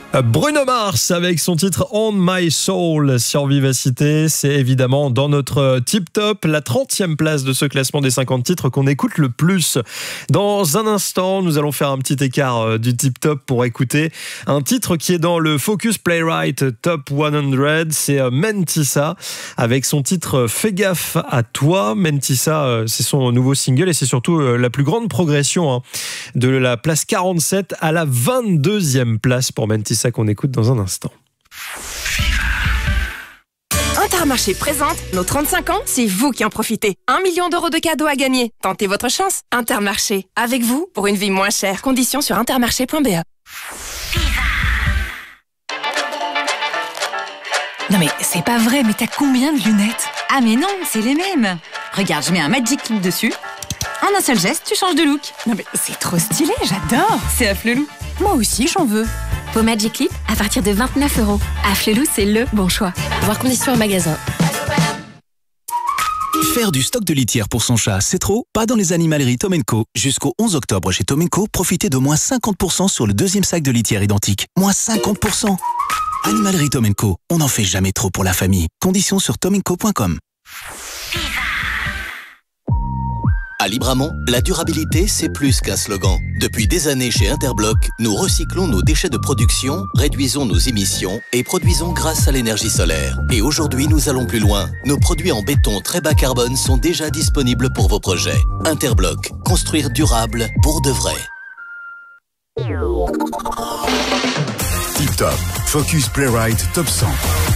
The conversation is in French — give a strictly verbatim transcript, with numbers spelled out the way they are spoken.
Bruno Mars avec son titre On My Soul sur Vivacité, c'est évidemment dans notre Tip Top, la trentième place de ce classement des cinquante titres qu'on écoute le plus. Dans un instant, nous allons faire un petit écart du Tip Top pour écouter un titre qui est dans le Focus Playwright Top cent, c'est Mentissa avec son titre Fais gaffe à toi. Mentissa, c'est son nouveau single et c'est surtout la plus grande progression hein, de la place quarante-sept à la vingt-deuxième place pour Mentissa qu'on écoute dans un instant. Intermarché présente nos trente-cinq ans, c'est vous qui en profitez. Un million d'euros de cadeaux à gagner. Tentez votre chance. Intermarché, avec vous pour une vie moins chère. Conditions sur intermarché point b e. Non mais c'est pas vrai, mais t'as combien de lunettes? Ah mais non, c'est les mêmes. Regarde, je mets un Magic Clip dessus. En un seul geste, tu changes de look. Non mais c'est trop stylé, j'adore. C'est Afflelou. Moi aussi, j'en veux. Vos Magic Clip à partir de vingt-neuf euros. Afflelou, c'est le bon choix. Voir conditions en magasin. Faire du stock de litière pour son chat, c'est trop? Pas dans les animaleries Tom and Co. Jusqu'au onze octobre chez Tom and Co, profitez de moins cinquante pour cent sur le deuxième sac de litière identique. Moins cinquante pour cent. Animalerie Tom and Co. On n'en fait jamais trop pour la famille. Conditions sur tom and co point com. À Libramont, la durabilité, c'est plus qu'un slogan. Depuis des années chez Interbloc, nous recyclons nos déchets de production, réduisons nos émissions et produisons grâce à l'énergie solaire. Et aujourd'hui, nous allons plus loin. Nos produits en béton très bas carbone sont déjà disponibles pour vos projets. Interbloc, construire durable pour de vrai. Tip Top, Focus Playwright Top cent.